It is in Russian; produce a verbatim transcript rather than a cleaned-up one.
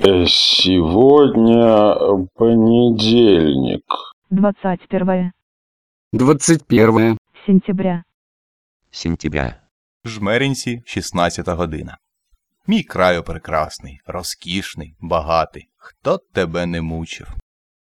Э, Сегодня понедельник. двадцать первое двадцать первое сентября. сентября. Жмеринці, шістнадцята година. Мій краю прекрасний, розкішний, багатий. Хто тебе не мучив?